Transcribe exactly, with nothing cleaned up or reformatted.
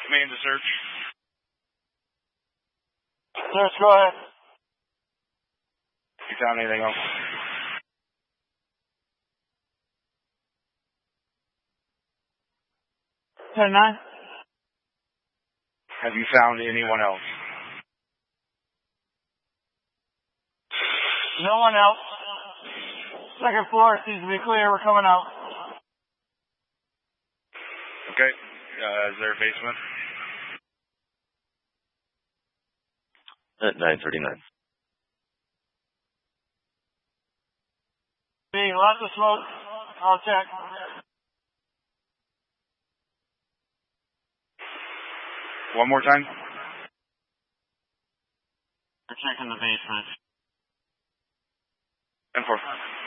Command to search. Search, go ahead. You found anything else? ten nine. Have you found anyone else? No one else. Second floor seems to be clear. We're coming out. Okay. Uh, is there a basement? At nine thirty-nine. Being lots of smoke. I'll check. One more time. We're checking the basement. ten four.